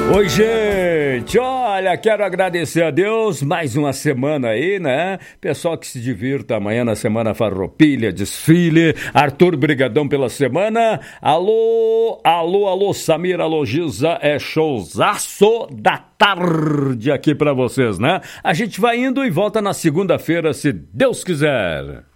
Oi, gente, olha, quero agradecer a Deus, mais uma semana aí, né? Pessoal que se divirta amanhã na Semana Farroupilha, desfile, Arthur, brigadão pela semana, alô, Samir, alô, Giza, é showzaço da tarde aqui pra vocês, né? A gente vai indo e volta na segunda-feira, se Deus quiser.